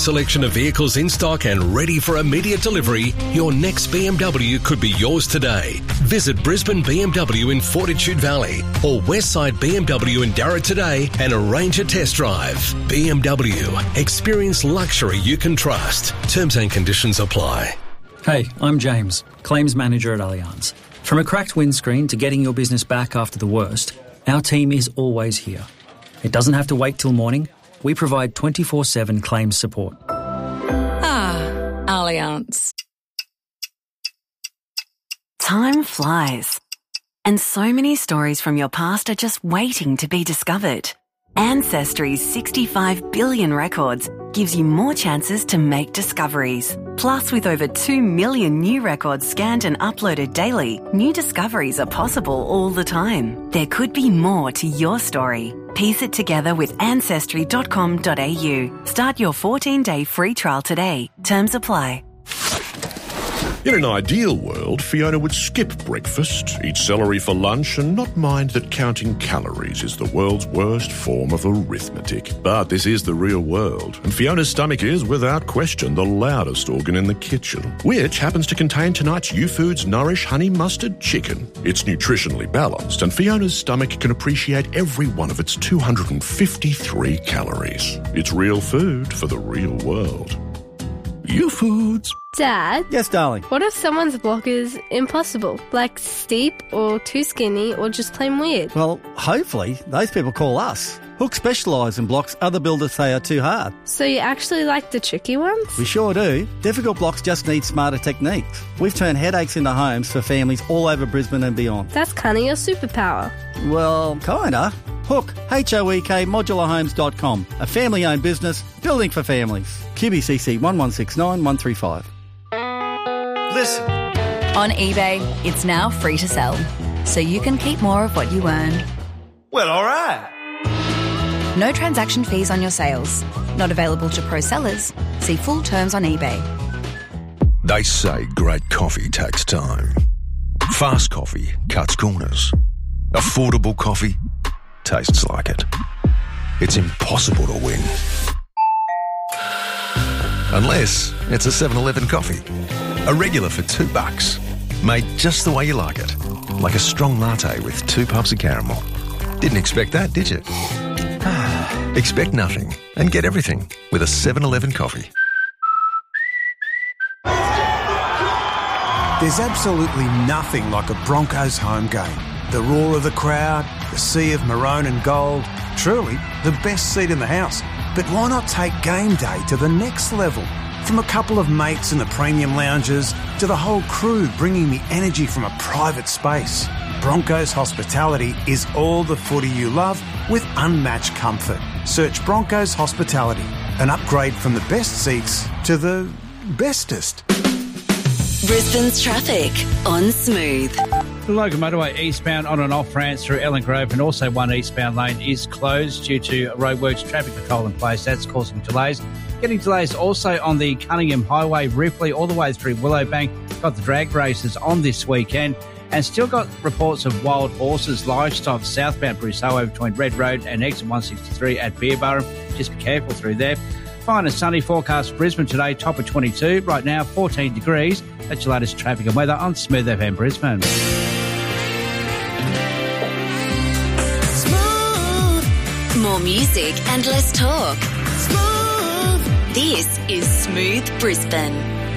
Selection of vehicles in stock and ready for immediate delivery, your next BMW could be yours today. Visit Brisbane BMW in Fortitude Valley or Westside BMW in Darra today and arrange a test drive. BMW. Experience luxury you can trust. Terms and conditions apply. Hey, I'm James, Claims Manager at Allianz. From a cracked windscreen to getting your business back after the worst, our team is always here. It doesn't have to wait till morning. We provide 24/7 claims support. Allianz. Time flies, and so many stories from your past are just waiting to be discovered. Ancestry's 65 billion records gives you more chances to make discoveries. Plus, with over 2 million new records scanned and uploaded daily, new discoveries are possible all the time. There could be more to your story. Piece it together with ancestry.com.au. Start your 14-day free trial today. Terms apply. In an ideal world, Fiona would skip breakfast, eat celery for lunch, and not mind that counting calories is the world's worst form of arithmetic. But this is the real world, and Fiona's stomach is, without question, the loudest organ in the kitchen, which happens to contain tonight's YouFoods Nourish Honey Mustard Chicken. It's nutritionally balanced, and Fiona's stomach can appreciate every one of its 253 calories. It's real food for the real world. YouFoods. Dad? Yes, darling? What if someone's block is impossible? Like steep or too skinny or just plain weird? Well, hopefully those people call us. Hook specialise in blocks other builders say are too hard. So you actually like the tricky ones? We sure do. Difficult blocks just need smarter techniques. We've turned headaches into homes for families all over Brisbane and beyond. That's kind of your superpower. Well, kinda. Hook, H-O-E-K, modularhomes.com. A family-owned business, building for families. QBCC 1169135. Listen. On eBay, it's now free to sell, so you can keep more of what you earn. Well, all right. No transaction fees on your sales. Not available to pro sellers. See full terms on eBay. They say great coffee takes time. Fast coffee cuts corners. Affordable coffee tastes like it. It's impossible to win. Unless it's a 7-Eleven coffee. A regular for $2. Made just the way you like it. Like a strong latte with 2 puffs of caramel. Didn't expect that, did you? Expect nothing and get everything with a 7-Eleven coffee. There's absolutely nothing like a Broncos home game. The roar of the crowd, the sea of maroon and gold, truly the best seat in the house. But why not take game day to the next level? From a couple of mates in the premium lounges to the whole crew bringing the energy from a private space. Broncos Hospitality is all the footy you love with unmatched comfort. Search Broncos Hospitality, an upgrade from the best seats to the bestest. Brisbane's traffic on Smooth. The local motorway eastbound on and off ramps through Ellen Grove and also one eastbound lane is closed due to roadworks, traffic control in place. That's causing delays. Getting delays also on the Cunningham Highway, Ripley, all the way through Willowbank. Got the drag races on this weekend. And still got reports of wild horses, livestock, southbound Bruce Highway between Red Road and exit 163 at Beerburrum. Just be careful through there. Fine and sunny forecast for Brisbane today, top of 22. Right now, 14 degrees. That's your latest traffic and weather on Smooth FM Brisbane. Smooth. More music and less talk. Smooth. This is Smooth Brisbane.